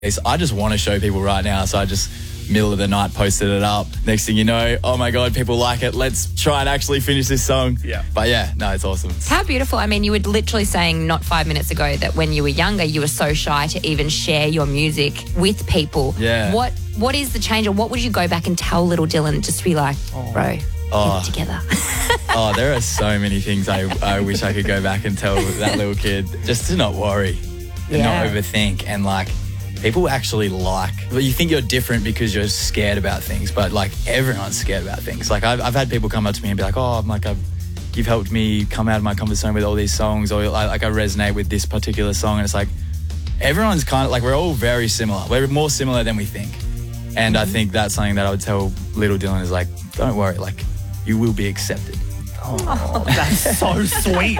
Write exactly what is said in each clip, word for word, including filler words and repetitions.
I just want to show people right now, so I just, middle of the night, posted it up. Next thing you know, oh my God, people like it. Let's try and actually finish this song. Yeah. But yeah, no, it's awesome. How beautiful. I mean, you were literally saying not five minutes ago that when you were younger, you were so shy to even share your music with people. Yeah. What What is the change, or what would you go back and tell little Dylan just to be like, bro, Oh. get it together? Oh, there are so many things I, I wish I could go back and tell that little kid. Just to not worry and Yeah. not overthink. And like, people actually like, well, you think you're different because you're scared about things, but like everyone's scared about things. Like I've, I've had people come up to me and be like, oh, I'm like, I've, you've helped me come out of my comfort zone with all these songs, or like I resonate with this particular song. And it's like, everyone's kind of like, we're all very similar. We're more similar than we think. And I think that's something that I would tell little Dylan is like, don't worry, like you will be accepted. Oh, that's so sweet.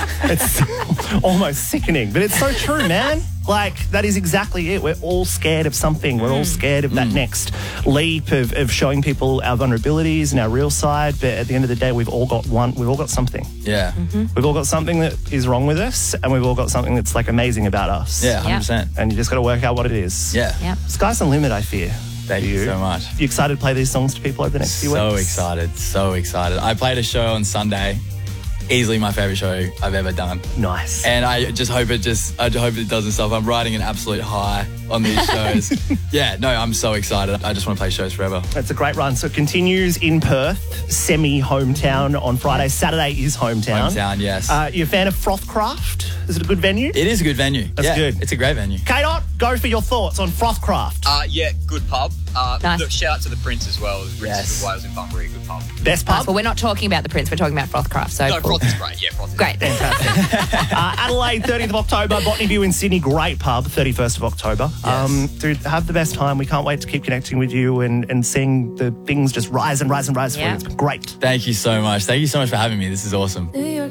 It's almost sickening, but it's so true, man. Like, that is exactly it. We're all scared of something. We're all scared of that next leap of, of showing people our vulnerabilities and our real side. But at the end of the day, we've all got one. We've all got something. Yeah. We've all got something that is wrong with us, and we've all got something that's like amazing about us. Yeah, one hundred percent. And you just got to work out what it is. Yeah. Yeah. Sky's the limit, I fear. Thank you so much. You excited to play these songs to people over the next few weeks? So excited, so excited. I played a show on Sunday. Easily my favourite show I've ever done. Nice. And I just hope it just, I hope it doesn't stop. I'm riding an absolute high on these shows. Yeah, no, I'm so excited. I just want to play shows forever. That's a great run. So it continues in Perth, semi-hometown on Friday. Saturday is hometown. Hometown, yes. Uh, you a fan of Frothcraft? Is it a good venue? It is a good venue. That's yeah, good. It's a great venue. K-Dot, go for your thoughts on Frothcraft. Uh, yeah, good pub. Uh, Nice. Look, shout out to the Prince as well. The Prince Yes. of Wales in Bunbury, good pub. Best Nice. pub? Well, we're not talking about the Prince. We're talking about Frothcraft. So No, cool. Froth is great. Yeah, Froth is Great. uh, Adelaide, thirtieth of October. Botany View in Sydney, great pub, thirty-first of October. Yes. Um, dude, have the best time. We can't wait to keep connecting with you and, and seeing the things just rise and rise and rise for Yeah. you. It's been great. Thank you so much. Thank you so much for having me. This is awesome.